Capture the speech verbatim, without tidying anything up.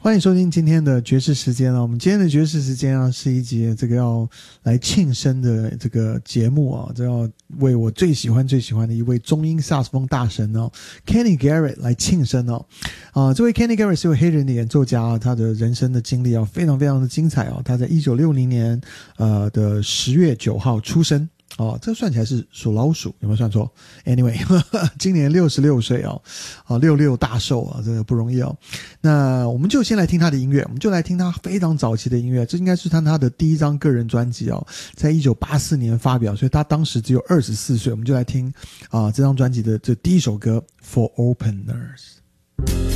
欢迎收听今天的爵士时间啊！我们今天的爵士时间啊，是一节这个要来庆生的这个节目啊，这要为我最喜欢最喜欢的一位中音萨克斯风大神哦 ，Kenny Garrett 来庆生哦。啊，这位 Kenny Garrett 是位黑人的演奏家啊，他的人生的经历啊，非常非常的精彩哦。他在一九六零年呃的十月九号出生。哦，这算起来是属老鼠，有没有算错 ？Anyway， 呵呵今年六十六岁哦，啊，六六大寿啊，这个不容易哦。那我们就先来听他的音乐，我们就来听他非常早期的音乐，这应该是他他的第一张个人专辑哦，在一九八四年发表，所以他当时只有二十四岁。我们就来听啊这张专辑的这第一首歌《For Openers》。